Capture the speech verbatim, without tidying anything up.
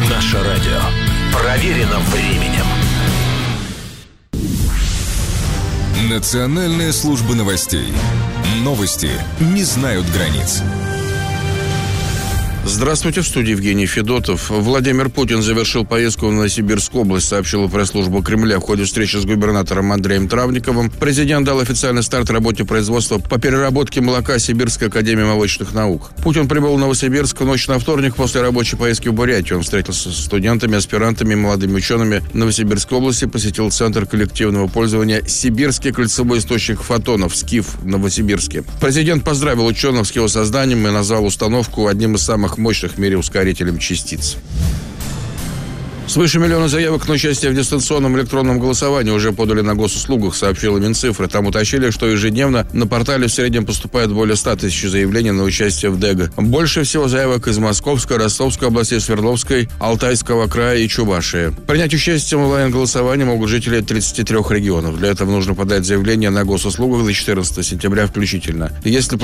Наше радио. Проверено временем. Национальная служба новостей. Новости не знают границ. Здравствуйте, в студии Евгений Федотов. Владимир Путин завершил поездку в Новосибирскую область, сообщила пресс-служба Кремля. В ходе встречи с губернатором Андреем Травниковым президент дал официальный старт работе производства по переработке молока Сибирской академии молочных наук. Путин прибыл в Новосибирск в ночь на вторник после рабочей поездки в Бурятию. Он встретился с студентами, аспирантами и молодыми учеными Новосибирской области, посетил Центр коллективного пользования «Сибирский кольцевой источник фотонов» СКИФ в Новосибирске. Президент поздравил ученых с его созданием и назвал установку одним из самых мощных в мире ускорителем частиц. Свыше миллиона заявок на участие в дистанционном электронном голосовании уже подали на госуслугах, сообщила Минцифры. Там уточнили, что ежедневно на портале в среднем поступает более ста тысяч заявлений на участие в ДЭГ. Больше всего заявок из Московской, Ростовской областей, Свердловской, Алтайского края и Чувашии. Принять участие в онлайн-голосовании могут жители тридцати трёх регионов. Для этого нужно подать заявление на госуслугах до четырнадцатого сентября включительно. Если